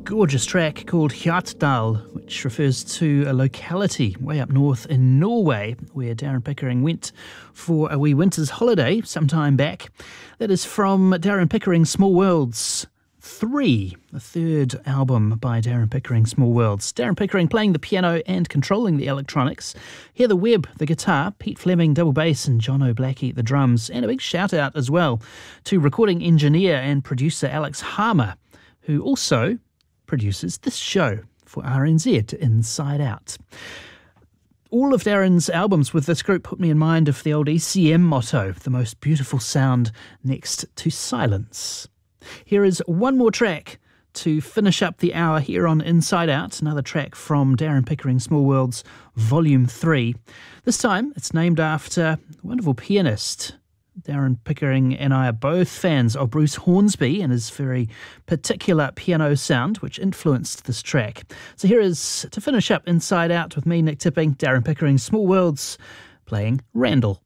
gorgeous track called Hjartdal, which refers to a locality way up north in Norway where Darren Pickering went for a wee winter's holiday some time back. That is from Darren Pickering's Small Worlds 3, the third album by Darren Pickering, Small Worlds. Darren Pickering playing the piano and controlling the electronics. Heather Webb, the guitar, Pete Fleming, double bass, and John O'Blackie, the drums. And a big shout out as well to recording engineer and producer Alex Harmer, who also produces this show for RNZ, Inside Out. All of Darren's albums with this group put me in mind of the old ECM motto, the most beautiful sound next to silence. Here is one more track to finish up the hour here on Inside Out, another track from Darren Pickering Small Worlds Volume 3. This time it's named after a wonderful pianist. Darren Pickering and I are both fans of Bruce Hornsby and his very particular piano sound, which influenced this track. So here is, to finish up Inside Out with me, Nick Tipping, Darren Pickering Small Worlds, playing Randall.